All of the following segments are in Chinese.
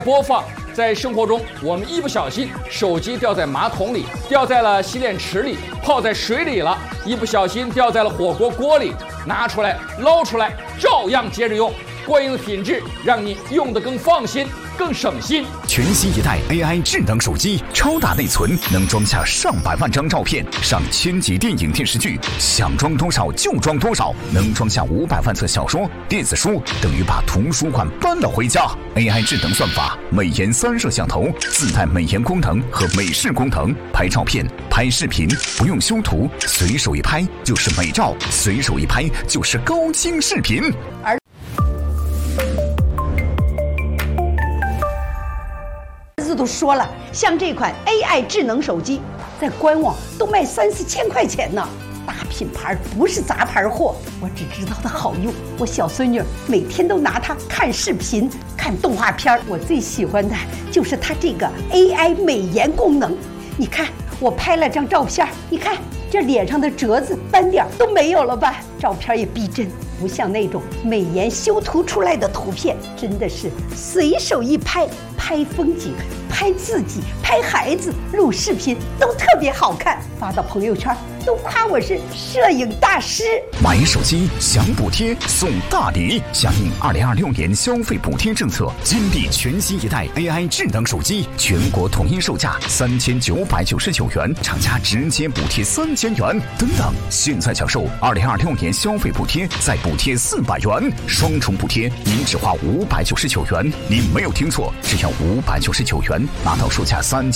播放。在生活中，我们一不小心手机掉在马桶里，掉在了洗脸池里，泡在水里了，一不小心掉在了火锅锅里，拿出来捞出来，照样接着用。过硬的品质让你用得更放心更省心。 全新一代 AI 智能手机，超大内存，能装下上百万张照片，上千集电影电视剧，想装多少就装多少，能装下500万册小说、电子书，等于把图书馆搬了回家。AI 智能算法，美颜3摄像头，自带美颜功能和美视功能，拍照片、拍视频不用修图，随手一拍就是美照，随手一拍就是高清视频。 都说了，像这款 AI 智能手机，在官网都卖3、4千块钱呢。大品牌不是杂牌货，我只知道它好用。我小孙女每天都拿它看视频、看动画片。我最喜欢的就是它这个 AI 美颜功能。你看，我拍了张照片，你看这脸上的褶子、斑点都没有了吧？照片也逼真，不像那种美颜修图出来的图片，真的是随手一拍，拍风景、拍自己、拍孩子、录视频都特别好看，发到朋友圈都夸我是摄影大师。 买手机享补贴送大礼，响应2026年消费补贴政策，金地全新一代 AI 智能手机，全国统一售价3999元，厂家直接补贴3000元。等等，现在享受2026年消费补贴，再补贴400元，双重补贴，您只花599元。您没有听错，只要599元，拿到售价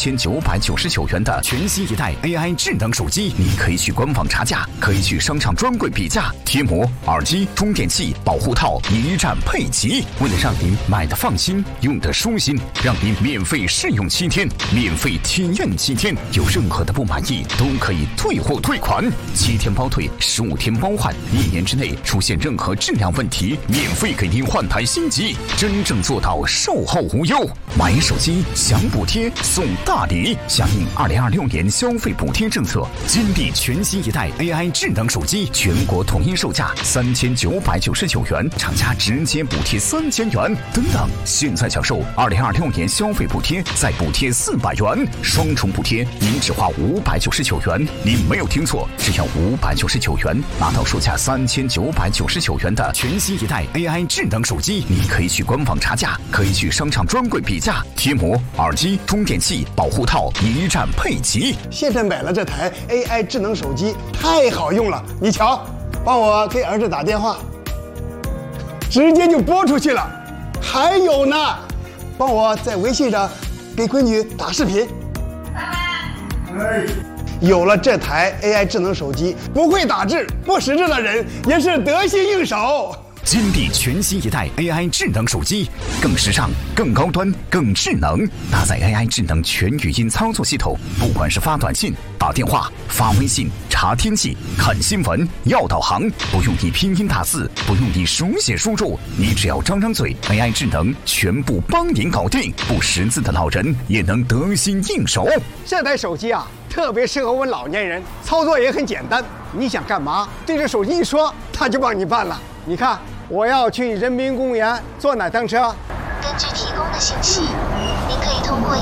3999元的全新一代 AI 智能手机。你可以去官网查价，可以去商场专柜比价，贴膜、耳机、充电器、保护套一站配齐。为了让您买的放心，用的舒心，让您免费试用7天，免费体验7天，有任何的不满意都可以退货退款，7天包退，15天包换，1年之内出现任何质量问题，免费给您换台新机，真正做到售后无忧。买手机享补贴送大礼，响应2026年消费补贴政策，金地全新一代 AI 智能手机，全国统一售价3999元，厂家直接补贴3000元。等等，现在享受2026年消费补贴，再补贴400元，双重补贴，您只花599元。您没有听错，只要599元，拿到售价3999元的全新一代 AI 智能手机。你可以去官网查价，可以去商场专柜比价，贴膜、耳机、充电器、保护套一站配齐。 现在买了这台 AI 智能手机，太好用了。你瞧，帮我给儿子打电话，直接就拨出去了。还有呢，帮我在微信上给闺女打视频。有了这台 AI 智能手机，不会打字、不识字的人也是得心应手。 金地全新一代 AI 智能手机，更时尚、更高端、更智能，搭载 AI 智能全语音操作系统，不管是发短信、打电话、发微信、查天气、看新闻、要导航，不用你拼音打字，不用你手写输入，你只要张张嘴 ，AI 智能全部帮您搞定，不识字的老人也能得心应手。 这台手机啊，特别适合我们老年人，操作也很简单，你想干嘛，对着手机一说，它就帮你办了。你看。我要去人民公园坐哪趟车？ 根据提供的信息，您可以通过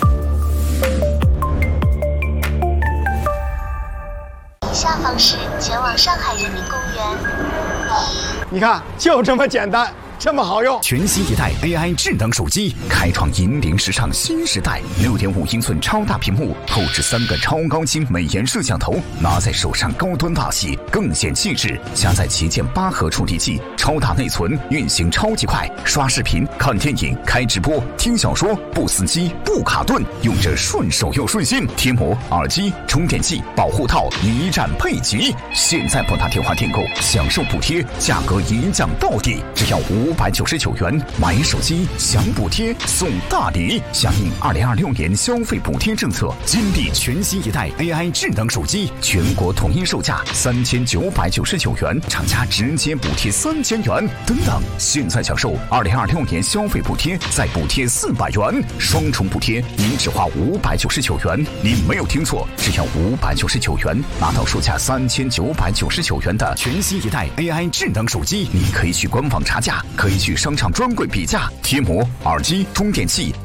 以下方式前往上海人民公园。 你看，就这么简单，这么好用。 全新一代 AI 智能手机，开创引领时尚新时代。6.5英寸超大屏幕，后置3个超高清美颜摄像头，拿在手上高端大气，更显气质。加载旗舰8核处理器，超大内存，运行超级快，刷视频、看电影、开直播、听小说，不死机、不卡顿，用着顺手又顺心。贴膜、耳机、充电器、保护套一站配齐。现在拨打电话订购，享受补贴，价格一降到底，只要599元。买手机享补贴送大礼，响应2026年消费补贴政策，金地全新一代 AI 智能手机，全国统一售价3999元，厂家直接补贴3000元。等等，现在享受2026年消费补贴，再补贴400元，双重补贴，您只花599元。您没有听错，只要599元，拿到售价3999元的全新一代 AI 智能手机。你可以去官网查价，可可以去商场专柜比价，贴膜、耳机、充电器